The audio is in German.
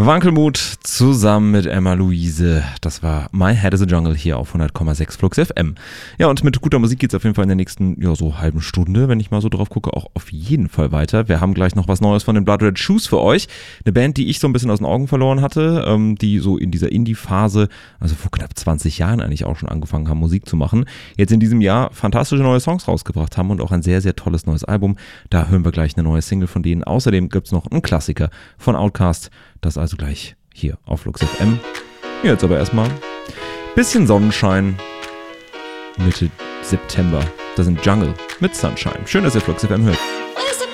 Wankelmut zusammen mit Emma Luise. Das war My Head is a Jungle hier auf 100,6 Flux FM. Ja, und mit guter Musik geht's auf jeden Fall in der nächsten, so halben Stunde, wenn ich mal so drauf gucke, auch auf jeden Fall weiter. Wir haben gleich noch was Neues von den Blood Red Shoes für euch. Eine Band, die ich so ein bisschen aus den Augen verloren hatte, die so in dieser Indie-Phase, also vor knapp 20 Jahren eigentlich auch schon angefangen haben, Musik zu machen. Jetzt in diesem Jahr fantastische neue Songs rausgebracht haben und auch ein sehr, sehr tolles neues Album. Da hören wir gleich eine neue Single von denen. Außerdem gibt's noch einen Klassiker von Outkast. Das also gleich hier auf Flux FM. Jetzt aber erstmal bisschen Sonnenschein Mitte September. Das sind Jungle mit Sunshine. Schön, dass ihr Flux FM hört.